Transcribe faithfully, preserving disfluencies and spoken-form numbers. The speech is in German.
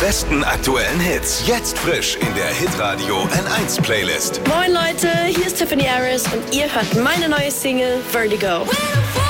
besten aktuellen Hits. Jetzt frisch in der Hitradio N eins Playlist. Moin Leute, hier ist Tiffany Harris und ihr hört meine neue Single Vertigo.